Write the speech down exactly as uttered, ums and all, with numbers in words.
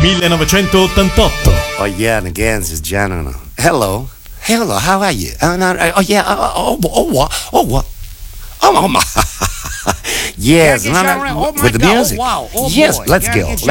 millenovecentottantotto. Oh yeah, and again, this is John. Hello. Hello, how are you? Uh, no, uh, oh yeah, uh, oh, oh, what? Oh, what? Oh, oh my. Yes, Yeah, no, get no, around. Oh, my with the God. Oh, music. wow. Oh, yes, boy. let's Gotta go. get